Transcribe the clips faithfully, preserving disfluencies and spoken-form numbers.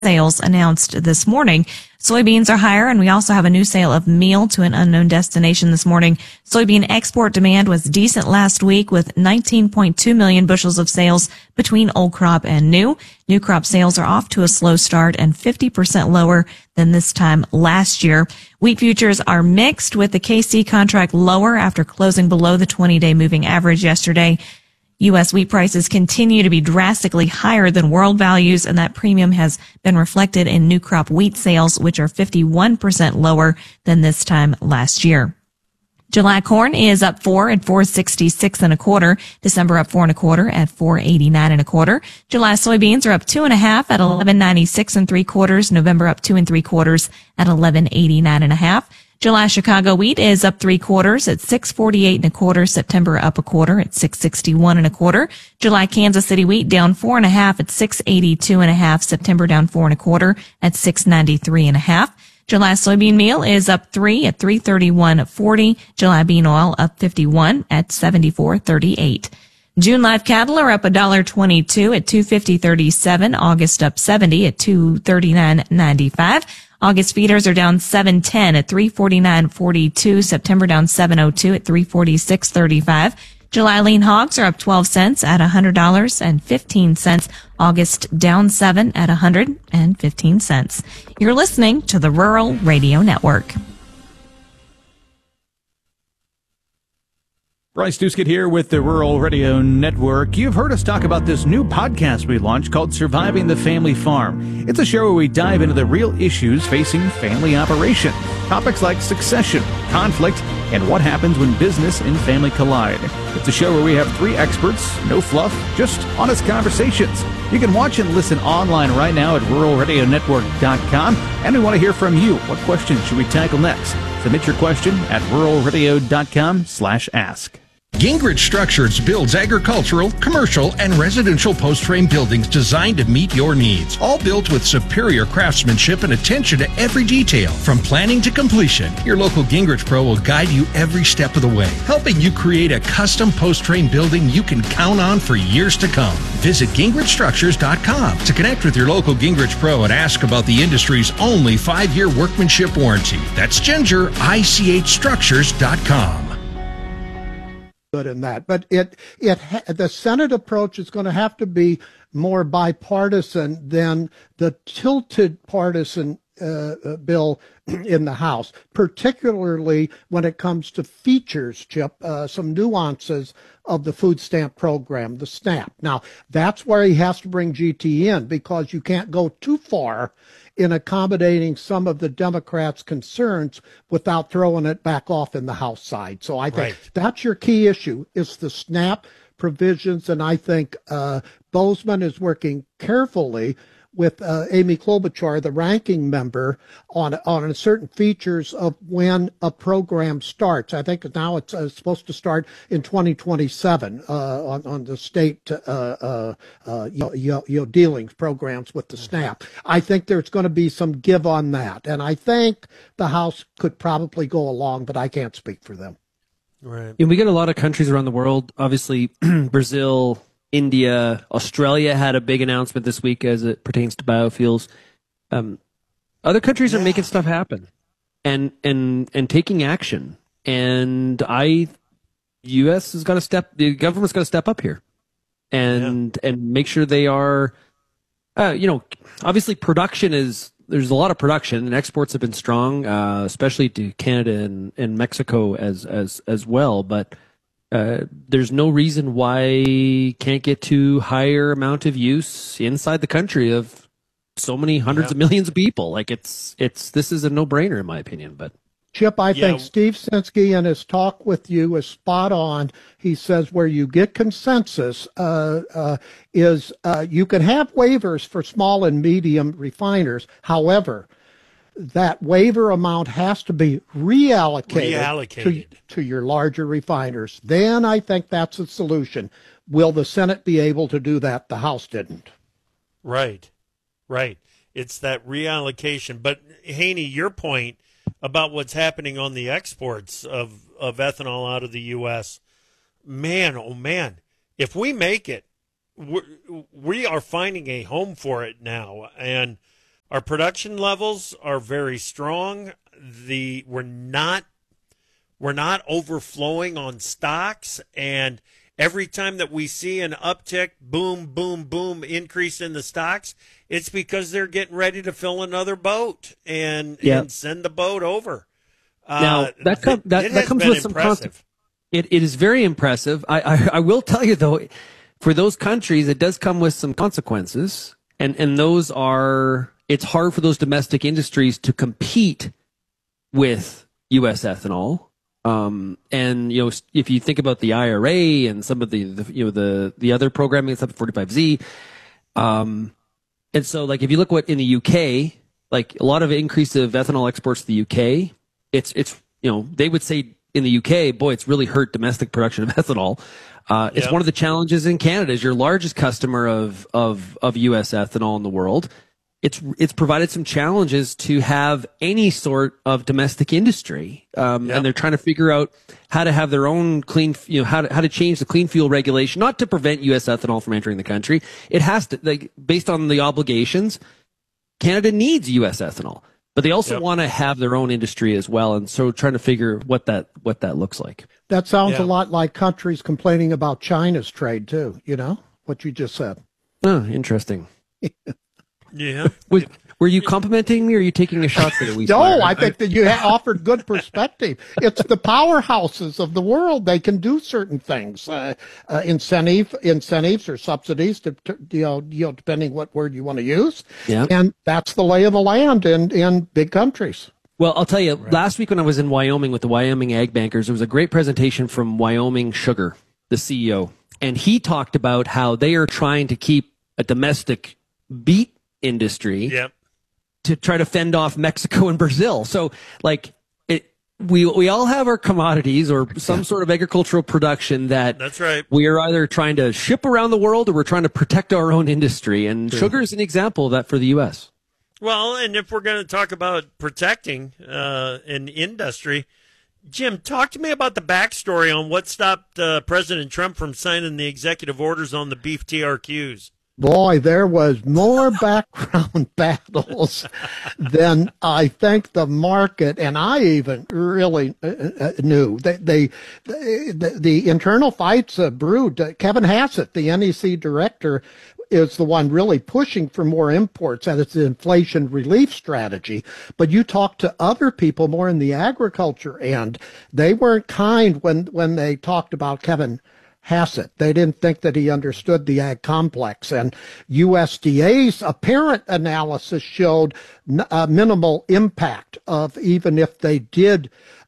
sales announced this morning. Soybeans are higher, and we also have a new sale of meal to an unknown destination this morning. Soybean export demand was decent last week with nineteen point two million bushels of sales between old crop and new. New crop sales are off to a slow start and fifty percent lower than this time last year. Wheat futures are mixed, with the K C contract lower after closing below the twenty-day moving average yesterday. U S wheat prices continue to be drastically higher than world values, and that premium has been reflected in new crop wheat sales, which are fifty-one percent lower than this time last year. July corn is up four at four sixty-six and a quarter. December up four and a quarter at four eighty-nine and a quarter. July soybeans are up two and a half at eleven ninety-six and three quarters. November up two and three quarters at eleven eighty-nine and a half. July Chicago wheat is up three quarters at six forty-eight and a quarter. September up a quarter at six sixty-one and a quarter. July Kansas City wheat down four and a half at six eighty-two and a half. September down four and a quarter at six ninety-three and a half. July soybean meal is up three at three thirty-one forty. July bean oil up fifty-one at seventy-four thirty-eight. June live cattle are up one dollar twenty-two at two fifty thirty-seven. August up seventy at two thirty-nine ninety-five. August feeders are down seven ten at three forty-nine forty-two. September down seven oh two at three forty-six thirty-five. July lean hogs are up twelve cents at one hundred dollars and fifteen cents. August down seven at one hundred fifteen cents. You're listening to the Rural Radio Network. Bryce Duskett here with the Rural Radio Network. You've heard us talk about this new podcast we launched called Surviving the Family Farm. It's a show where we dive into the real issues facing family operation. Topics like succession, conflict, and what happens when business and family collide. It's a show where we have three experts, no fluff, just honest conversations. You can watch and listen online right now at rural radio network dot com. And we want to hear from you. What questions should we tackle next? Submit your question at rural radio dot com slash ask. Gingrich Structures builds agricultural, commercial, and residential post-frame buildings designed to meet your needs. All built with superior craftsmanship and attention to every detail. From planning to completion, your local Gingrich Pro will guide you every step of the way, helping you create a custom post-frame building you can count on for years to come. Visit gingrich structures dot com to connect with your local Gingrich Pro and ask about the industry's only five-year workmanship warranty. That's ginger I C H structures dot com. Good in that, but it it ha- the Senate approach is going to have to be more bipartisan than the tilted partisan uh, uh, bill in the House, particularly when it comes to features, Chip, uh, some nuances of the food stamp program, the SNAP. Now, that's where he has to bring G T in, because you can't go too far in accommodating some of the Democrats' concerns without throwing it back off in the House side. So I think right. That's your key issue, is the SNAP provisions. And I think uh, Bozeman is working carefully with uh, Amy Klobuchar, the ranking member, on on certain features of when a program starts. I think now it's uh, supposed to start in twenty twenty-seven uh, on on the state uh, uh, uh, you know, you know, dealings programs with the SNAP. I think there's going to be some give on that, and I think the House could probably go along, but I can't speak for them. Right. And we get a lot of countries around the world. Obviously, Brazil, India, Australia had a big announcement this week as it pertains to biofuels. Um, other countries yeah. are making stuff happen and and and taking action. And I, U S has got to step. The government's got to step up here, and yeah. and make sure they are. Uh, you know, obviously, production is there's a lot of production, and exports have been strong, uh, especially to Canada and, and Mexico as as as well. But Uh, there's no reason why can't get to higher amount of use inside the country of so many hundreds yeah. of millions of people. Like it's, it's, this is a no-brainer in my opinion, but. Chip, I yeah. think Steve Sinsky in his talk with you is spot on. He says where you get consensus uh, uh, is uh, you can have waivers for small and medium refiners. However, that waiver amount has to be reallocated, reallocated. To, to your larger refiners. Then I think that's a solution. Will the Senate be able to do that? The House didn't. Right, right. It's that reallocation. But, Haney, your point about what's happening on the exports of, of ethanol out of the U S, man, oh, man, if we make it, we're, we are finding a home for it now. And Our production levels are very strong. The we're not we're not overflowing on stocks, and every time that we see an uptick, boom, boom, boom, increase in the stocks, it's because they're getting ready to fill another boat and, yep. and send the boat over. Now uh, that com- that, it that comes with some impressive. It it is very impressive. I, I I will tell you though, for those countries, it does come with some consequences, and and those are it's hard for those domestic industries to compete with U S ethanol. Um, and you know, if you think about the I R A and some of the, the you know the the other programming stuff, forty-five Z, um, and so like if you look what in the U K, like a lot of increase of ethanol exports to the U K, it's it's you know they would say in the U K, boy, it's really hurt domestic production of ethanol. Uh, it's yep. one of the challenges in Canada. Is your largest customer of of of U S ethanol in the world. It's it's provided some challenges to have any sort of domestic industry, um, yep. and they're trying to figure out how to have their own clean, you know, how to how to change the clean fuel regulation, not to prevent U S ethanol from entering the country. It has to, like, based on the obligations, Canada needs U S ethanol, but they also yep. want to have their own industry as well, and so trying to figure what that what that looks like. That sounds yeah. a lot like countries complaining about China's trade too. You know what you just said. Oh, interesting. Yeah. Was, were you complimenting me, or are you taking a shot for the week? No, I think that you ha- offered good perspective. It's the powerhouses of the world. They can do certain things, uh, uh, incentive, incentives or subsidies, to, to, you know, you know, depending what word you want to use. Yeah. And that's the lay of the land in, in big countries. Well, I'll tell you, right. last week when I was in Wyoming with the Wyoming Ag Bankers, there was a great presentation from Wyoming Sugar, the C E O, and he talked about how they are trying to keep a domestic beet industry yep. to try to fend off Mexico and Brazil. So, like, it, we we all have our commodities or some sort of agricultural production that that's right. we are either trying to ship around the world or we're trying to protect our own industry. And sure. sugar is an example of that for the U S. Well, and if we're going to talk about protecting uh, an industry, Jim, talk to me about the backstory on what stopped uh, President Trump from signing the executive orders on the beef T R Qs. Boy, there was more background battles than I think the market and I even really uh, knew. They, they, the, the internal fights uh, brewed. Uh, Kevin Hassett, the N E C director, is the one really pushing for more imports and it's an inflation relief strategy. But you talk to other people more in the agriculture end, they weren't kind when, when they talked about Kevin Hassett. They didn't think that he understood the ag complex, and U S D A's apparent analysis showed a minimal impact of even if they did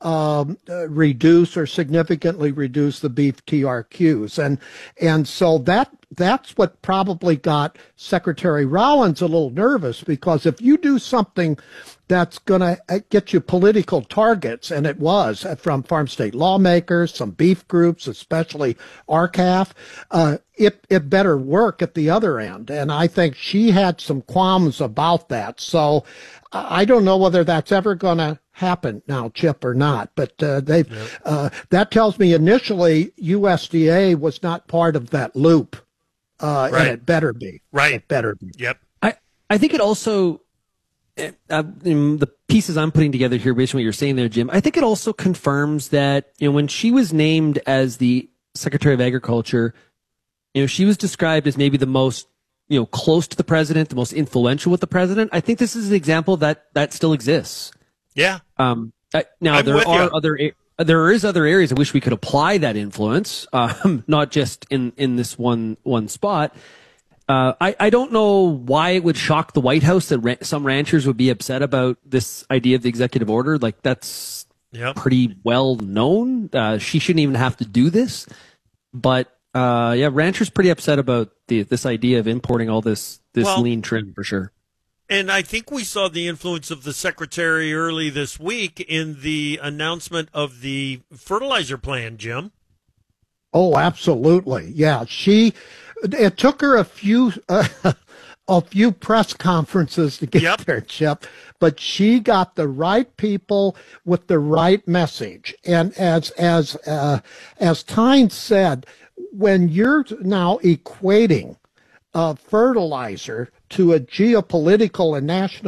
um, uh, reduce or significantly reduce the beef T R Qs. And, and so that, that's what probably got Secretary Rollins a little nervous, because if you do something that's going to get you political targets, and it was from farm state lawmakers, some beef groups, especially R C A F, uh, it, it better work at the other end. And I think she had some qualms about that. So I don't know whether that's ever going to happen now, Chip, or not. But uh, they yep. uh, that tells me initially U S D A was not part of that loop. Uh, right. And it better be. Right. It better be. Yep. I, I think it also, uh, in the pieces I'm putting together here, based on what you're saying there, Jim, I think it also confirms that, you know, when she was named as the Secretary of Agriculture, you know, she was described as maybe the most, you know, close to the president, the most influential with the president. I think this is an example that that still exists. Yeah. Um, uh, now, I'm there with are you. other There is other areas I wish we could apply that influence, um, not just in, in this one one spot. Uh, I, I don't know why it would shock the White House that ra- some ranchers would be upset about this idea of the executive order. Like, that's yep. pretty well known. Uh, she shouldn't even have to do this. But, uh, yeah, ranchers pretty upset about the, this idea of importing all this, this well, lean trim for sure. And I think we saw the influence of the secretary early this week in the announcement of the fertilizer plan, Jim. Oh, absolutely. Yeah, she. It took her a few uh, a few press conferences to get yep. there, Chip, but she got the right people with the right message. And as as uh, as Tyne said, when you're now equating uh, fertilizer to a geopolitical and national